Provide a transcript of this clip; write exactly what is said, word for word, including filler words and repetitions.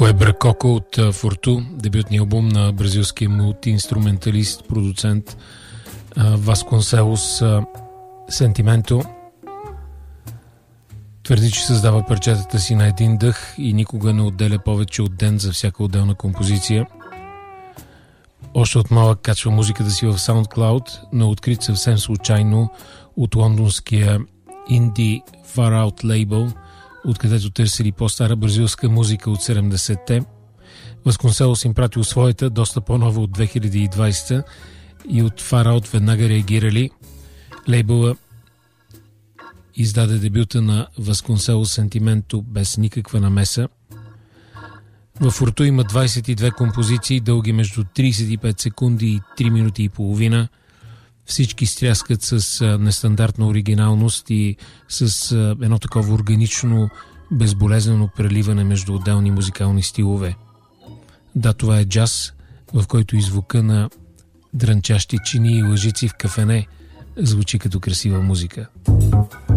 Куебра Коко от Форту, дебютния албум на бразилския мултиинструменталист, продуцент Васконселос Сентименто. Твърди, че създава парчетата си на един дъх и никога не отделя повече от ден за всяка отделна композиция. Още от малък качва музиката си в SoundCloud, но открит съвсем случайно от лондонския Indie Far Out лейбъл, откъдето търсили по-стара бразилска музика от седемдесетте. Васконселос им пратил своята, доста по-нова от две хиляди и двадесета, и от Far Out веднага реагирали. Лейбъла издаде дебюта на Васконселос Сентименто без никаква намеса. Във Форту има двадесет и две композиции, дълги между тридесет и пет секунди и три минути и половина. Всички стряскат с нестандартна оригиналност и с едно такова органично, безболезнено преливане между отделни музикални стилове. Да, това е джаз, в който и звука на дрънчащи чини и лъжици в кафене звучи като красива музика.